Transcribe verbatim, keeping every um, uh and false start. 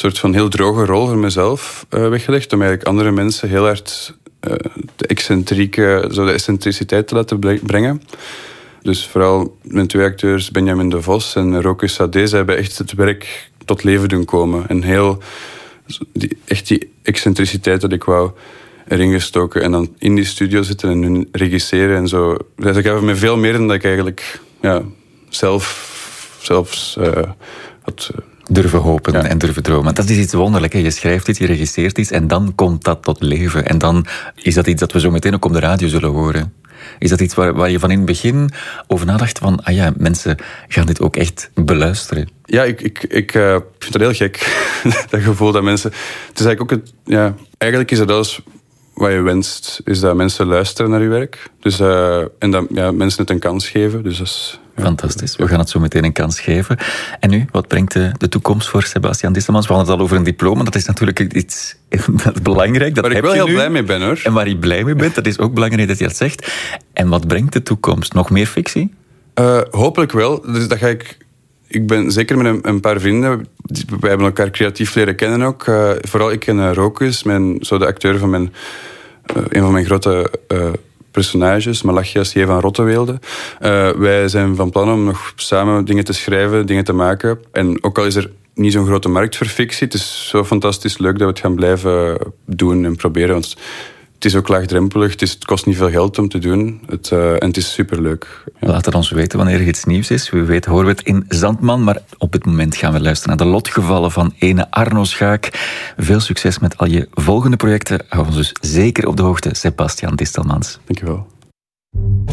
soort van heel droge rol voor mezelf uh, weggelegd. Om eigenlijk andere mensen heel hard uh, de excentrieke, zo de excentriciteit te laten brengen. Dus vooral mijn twee acteurs, Benjamin de Vos en Roku Sade, ze hebben echt het werk tot leven doen komen. En heel, die, echt die excentriciteit dat ik wou erin gestoken. En dan in die studio zitten en hun regisseren en zo. Ze gaven me veel meer dan dat ik eigenlijk ja, zelf, zelfs uh, had... Uh, durven hopen ja. en durven dromen. Dat is iets wonderlijks. Je schrijft iets, je regisseert iets en dan komt dat tot leven. En dan is dat iets dat we zo meteen ook op de radio zullen horen. Is dat iets waar, waar je van in het begin over nadacht van, ah ja, mensen gaan dit ook echt beluisteren? Ja, ik, ik, ik uh, vind dat heel gek. Dat gevoel dat mensen... Het is eigenlijk ook het... Ja, eigenlijk is het alles wat je wenst, is dat mensen luisteren naar je werk. Dus, uh, en dat ja, mensen het een kans geven. Dus dat is... Ja. Fantastisch. We gaan het zo meteen een kans geven. En nu, wat brengt de, de toekomst voor Sebastiaan Distelmans? We hadden het al over een diploma. Dat is natuurlijk iets dat is belangrijk. Dat waar ik wel heel nu. blij mee ben, hoor. En waar je blij mee bent, dat is ook belangrijk dat je dat zegt. En wat brengt de toekomst? Nog meer fictie? Uh, hopelijk wel. Dus dat ga ik... Ik ben zeker met een, een paar vrienden. Wij hebben elkaar creatief leren kennen ook. Uh, vooral ik en uh, Rokus, mijn, zo de acteur van mijn... Uh, een van mijn grote... Uh, personages, Malachias J. van Rotteweelde. Uh, wij zijn van plan om nog samen dingen te schrijven, dingen te maken. En ook al is er niet zo'n grote markt voor fictie, het is zo fantastisch leuk dat we het gaan blijven doen en proberen. Want het is ook laagdrempelig, het, is, het kost niet veel geld om te doen. Het, uh, en het is superleuk. Ja. Laat het ons weten wanneer er iets nieuws is. Wie weet horen we het in Zandman. Maar op dit moment gaan we luisteren naar de lotgevallen van ene Arno Schaak. Veel succes met al je volgende projecten. Hou ons dus zeker op de hoogte, Sebastiaan Distelmans. Dank je wel.